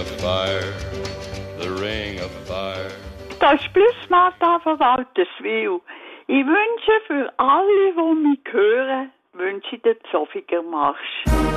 of fire, the ring of fire. Das ist Plus Martha von Walterswil. Ich wünsche für alle, die mich hören, wünsche ich den Zofiger Marsch.